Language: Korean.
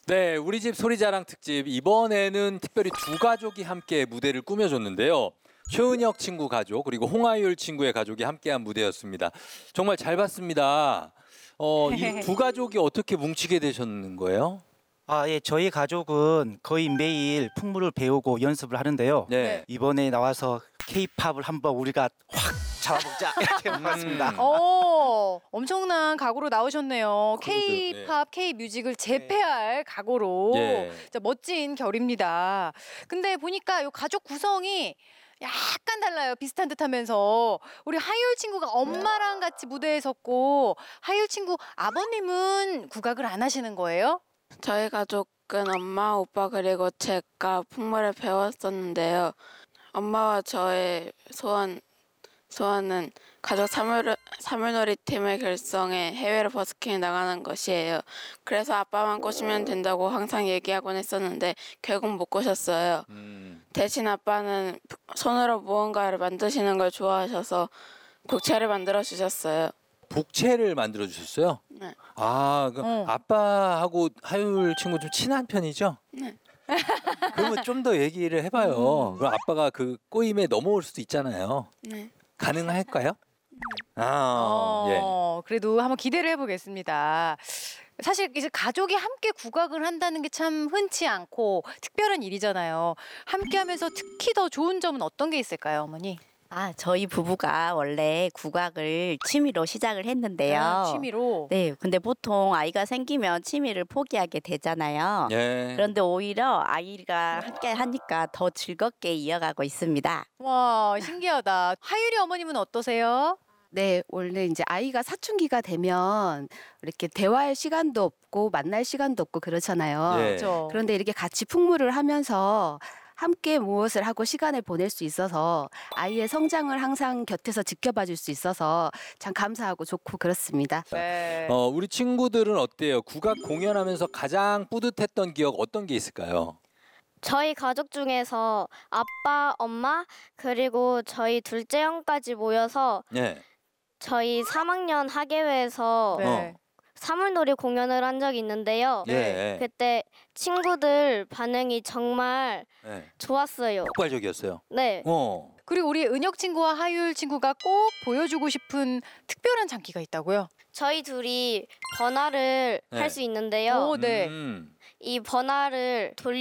네, 우리 집 소리자랑 특집 이번에는 특별히 두 가족이 함께 무대를 꾸며줬는데요. 최은혁 친구 가족 그리고 홍하율 친구의 가족이 함께한 무대였습니다. 정말 잘 봤습니다. 이 두 가족이 어떻게 뭉치게 되셨는 거예요? 예, 저희 가족은 거의 매일 풍물을 배우고 연습을 하는데요. 네. 이번에 나와서 K-팝을 한번 우리가 확 잡아보자 이렇게 해봤습니다. 엄청난 각오로 나오셨네요. K-팝, K-뮤직을 재패할 각오로. 예. 진짜 멋진 결입니다. 근데 보니까 이 가족 구성이 약간 달라요. 비슷한 듯하면서 우리 하율 친구가 엄마랑 같이 무대에 섰고 하율 친구 아버님은 국악을 안 하시는 거예요? 저희 가족은 엄마, 오빠 그리고 제가 풍물을 배웠었는데요. 엄마와 저의 소원은 가족 사물놀이 팀을 결성해 해외로 버스킹 나가는 것이에요. 그래서 아빠만 꼬시면 된다고 항상 얘기하곤 했었는데 결국 못 꼬셨어요. 대신 아빠는 손으로 무언가를 만드시는 걸 좋아하셔서 복채를 만들어 주셨어요. 복채를 만들어 주셨어요? 네. 그럼 아빠하고 하율 친구 좀 친한 편이죠? 네. 그러면 좀 더 얘기를 해봐요. 그럼 아빠가 그 꼬임에 넘어올 수도 있잖아요. 네. 가능할까요? 그래도 한번 기대를 해보겠습니다. 사실 이제 가족이 함께 국악을 한다는 게 참 흔치 않고 특별한 일이잖아요. 함께하면서 특히 더 좋은 점은 어떤 게 있을까요, 어머니? 저희 부부가 원래 국악을 취미로 시작을 했는데요. 취미로. 네, 근데 보통 아이가 생기면 취미를 포기하게 되잖아요. 예. 그런데 오히려 아이가 함께 하니까 더 즐겁게 이어가고 있습니다. 와, 신기하다. 하율이 어머님은 어떠세요? 네, 원래 이제 아이가 사춘기가 되면 이렇게 대화할 시간도 없고 만날 시간도 없고 그렇잖아요. 예. 그렇죠. 그런데 이렇게 같이 풍물을 하면서 함께 무엇을 하고 시간을 보낼 수 있어서 아이의 성장을 항상 곁에서 지켜봐 줄 수 있어서 참 감사하고 좋고 그렇습니다. 네. 우리 친구들은 어때요? 국악 공연하면서 가장 뿌듯했던 기억 어떤 게 있을까요? 저희 가족 중에서 아빠, 엄마, 그리고 저희 둘째 형까지 모여서 예. 저희 3학년 학예회에서 네. 사물놀이 공연을 한 적이 있는데요. 예. 그때 친구들 반응이 정말 예. 좋았어요. 폭발적이었어요. 네. 그리고 우리 은혁 친구와 하율 친구가 꼭 보여주고 싶은 특별한 장기가 있다고요? 저희 둘이 번화를 네. 할 수 있는데요. 오, 네. 이 번화를